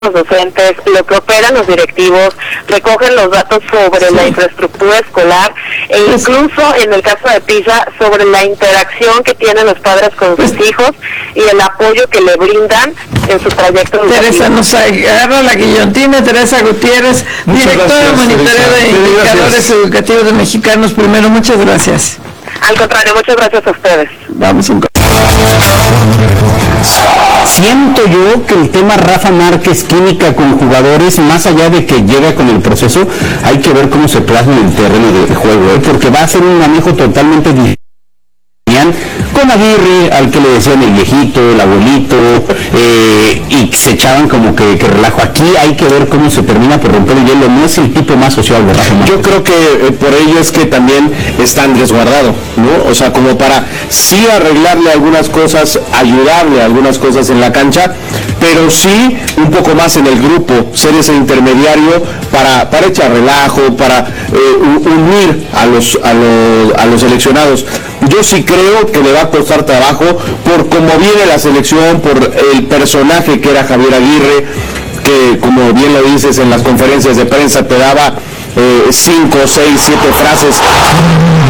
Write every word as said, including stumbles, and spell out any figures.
los docentes, lo que operan los directivos, recogen los datos sobre sí. la infraestructura escolar e incluso en el caso de PISA sobre la interacción que tienen los padres con sus hijos y el apoyo que le brindan en su trayecto educativo. Teresa nos agarra la guillotina. Teresa Gutiérrez, directora de monitoreo de indicadores gracias. educativos de Mexicanos Primero, muchas gracias. Al contrario, muchas gracias a ustedes. Vamos un Siento yo que el tema Rafa Márquez, química con jugadores, más allá de que llega con el proceso, hay que ver cómo se plasma en el terreno de juego, ¿eh? Porque va a ser un manejo totalmente diferente con Aguirre, al que le decían el viejito, el abuelito, eh, y se echaban como que, que relajo. Aquí hay que ver cómo se termina por romper el hielo. No es el tipo más social de Rafa Márquez. Yo creo que eh, por ello es que también está Andrés Guardado, ¿no? O sea, como para sí arreglarle algunas cosas, ayudarle a algunas cosas en la cancha, pero sí un poco más en el grupo, ser ese intermediario para, para echar relajo, para eh, unir a los, a los, a los seleccionados. Yo sí creo que le va a costar trabajo por cómo viene la selección, por el personaje que era Javier Aguirre, que como bien lo dices en las conferencias de prensa te daba eh, cinco, seis, siete frases